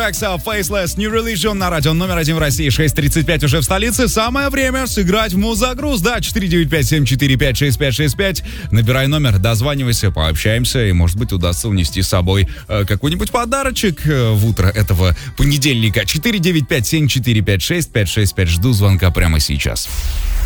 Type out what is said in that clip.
Trax, Faceless, New Religion на радио номер 1 в России. 6:35 уже в столице. Самое время сыграть в Музагруз. Да, 495-745-6565. Набирай номер, дозванивайся, пообщаемся. И, может быть, удастся унести с собой какой-нибудь подарочек в утро этого понедельника. 495-745-6565. Жду звонка прямо сейчас.